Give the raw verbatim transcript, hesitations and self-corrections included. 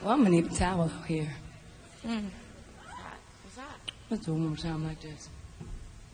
Well, I'm gonna need a towel here. Mm. What's that? Let's do it one more time like this.